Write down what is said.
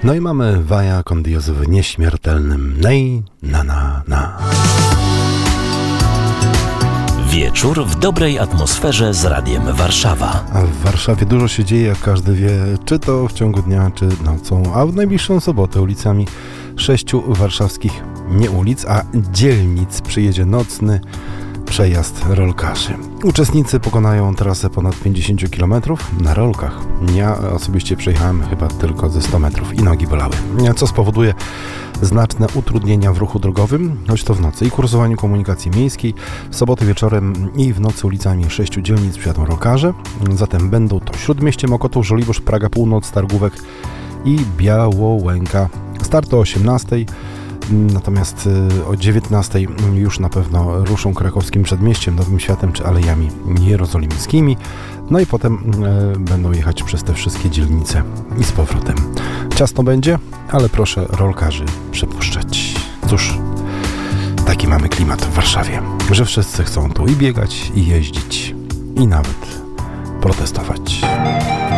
No i mamy Vaya con Dios w nieśmiertelnym Nej, na, na, na. Wieczór w dobrej atmosferze z Radiem Warszawa. A w Warszawie dużo się dzieje, jak każdy wie, czy to w ciągu dnia, czy nocą, a w najbliższą sobotę ulicami 6 warszawskich, nie ulic, a dzielnic przyjedzie nocny przejazd rolkarzy. Uczestnicy pokonają trasę ponad 50 km na rolkach. Ja osobiście przejechałem chyba tylko ze 100 metrów i nogi bolały, co spowoduje znaczne utrudnienia w ruchu drogowym, choć to w nocy i kursowaniu komunikacji miejskiej. W sobotę wieczorem i w nocy ulicami 6 dzielnic przyjadą rolkarze. Zatem będą to Śródmieście, Mokotów, Żoliborz, Praga Północ, Targówek i Białołęka. Start o 18:00. Natomiast o 19:00 już na pewno ruszą Krakowskim Przedmieściem, Nowym Światem czy Alejami Jerozolimskimi. No i potem będą jechać przez te wszystkie dzielnice i z powrotem. Ciasno będzie, ale proszę rolkarzy przepuszczać. Cóż, taki mamy klimat w Warszawie, że wszyscy chcą tu i biegać, i jeździć, i nawet protestować.